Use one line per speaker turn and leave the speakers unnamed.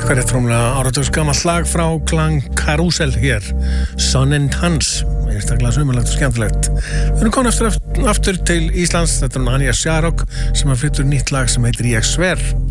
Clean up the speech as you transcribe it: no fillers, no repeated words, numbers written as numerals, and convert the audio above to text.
Hvað er trómlega áratugs gamalt lag frá Klang Karusell hér, Son and Hans, einstaklega sömulegt og skemmtilegt. Við erum komin aftur til Íslands, þetta er Anja Sjarok sem flytur nýtt lag sem heitir Ég sver.